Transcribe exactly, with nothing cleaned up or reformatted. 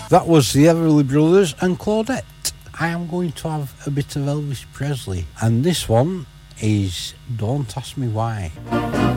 That was the Everly Brothers and Claudette. I am going to have a bit of Elvis Presley, and this one is Don't Ask Me Why.